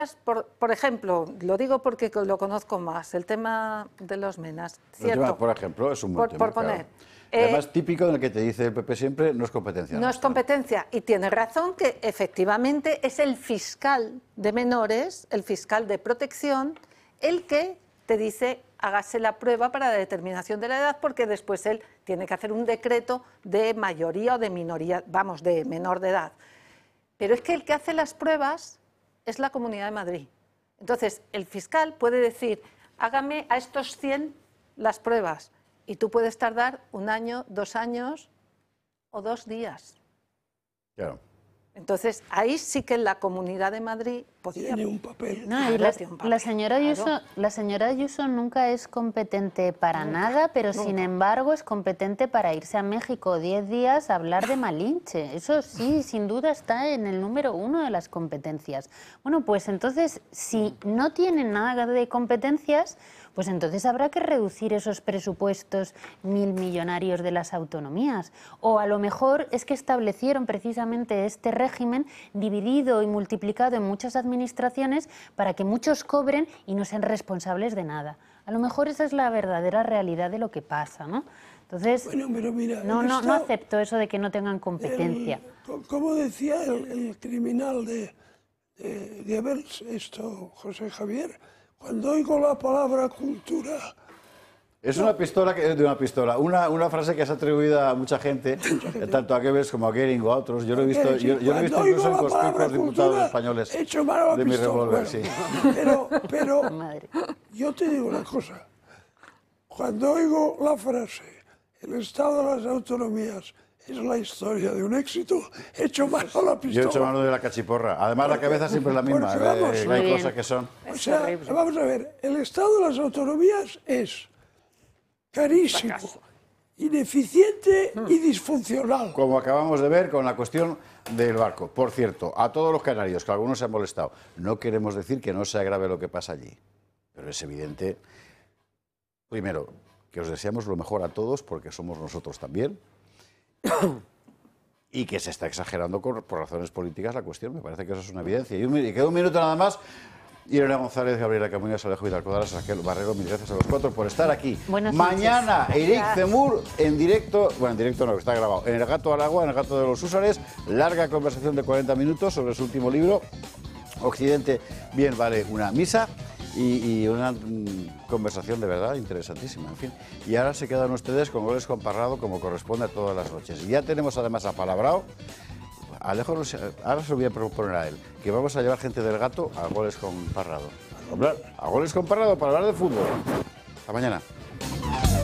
Por ejemplo, lo digo porque lo conozco más, el tema de los MENAs. ¿Cierto? Por ejemplo, es un buen tema, por poner. Claro. Además, típico en el que te dice el PP siempre, no es competencia. No es competencia, y tiene razón que efectivamente es el fiscal de menores, el fiscal de protección, el que te dice hágase la prueba para la determinación de la edad, porque después él tiene que hacer un decreto de mayoría o de minoría, vamos, de menor de edad. Pero es que el que hace las pruebas es la Comunidad de Madrid. Entonces, el fiscal puede decir, hágame a estos 100 las pruebas, y tú puedes tardar 1 año, 2 años o 2 días. Claro. Entonces, ahí sí que la Comunidad de Madrid podía... Tiene un papel. No, y la señora Ayuso nunca es competente para nada, pero sin embargo es competente para irse a México 10 días a hablar de Malinche. Eso sí, sin duda está en el número 1 de las competencias. Bueno, pues entonces, si no tienen nada de competencias, pues entonces habrá que reducir esos presupuestos 1000 millonarios de las autonomías. O a lo mejor es que establecieron precisamente este régimen dividido y multiplicado en muchas administraciones para que muchos cobren y no sean responsables de nada. A lo mejor esa es la verdadera realidad de lo que pasa, ¿no? Entonces, bueno, pero mira, no acepto eso de que no tengan competencia. Como decía el criminal de Goebbels, José Javier, cuando oigo la palabra cultura... Es una frase que se ha atribuido a mucha gente, tanto a Goebbels como a Goering o a otros. Yo lo he visto, incluso en conspicuos diputados españoles de mi revólver. Sí. Pero yo te digo una cosa. Cuando oigo la frase, el Estado de las autonomías es la historia de un éxito, echo mano a la pistola. Yo he hecho mano de la cachiporra. Además, la cabeza siempre es la misma. Hay cosas que son... O sea, vamos a ver, el Estado de las autonomías es carísimo, ineficiente y disfuncional. Como acabamos de ver con la cuestión del barco. Por cierto, a todos los canarios, que algunos se han molestado, no queremos decir que no sea grave lo que pasa allí. Pero es evidente, primero, que os deseamos lo mejor a todos, porque somos nosotros también, y que se está exagerando por razones políticas la cuestión. Me parece que eso es una evidencia. Y queda un minuto nada más. Irene González, Gabriela Camuñas, Alejo Vidal-Codaras, Raquel Barrero, mil gracias a los 4 por estar aquí. Buenas Mañana, noches. Eric Zemmour en directo, bueno, en directo no, que está grabado, en El Gato al Agua, en El Gato de los Húsares, larga conversación de 40 minutos sobre su último libro, Occidente bien vale una misa, y una conversación de verdad interesantísima, en fin. Y ahora se quedan ustedes con Goles con Parrado, como corresponde a todas las noches. Y ya tenemos además a Palabrao. Alejo, ahora se lo voy a proponer a él, que vamos a llevar gente del Gato a Goles con Parrado. A Goles con Parrado para hablar de fútbol. Hasta mañana.